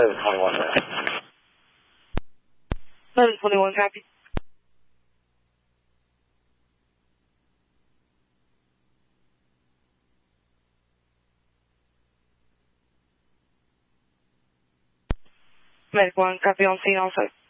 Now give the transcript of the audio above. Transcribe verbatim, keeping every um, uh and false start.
eleven twenty-one, man. eleven twenty-one, copy. Medic one, copy on scene also.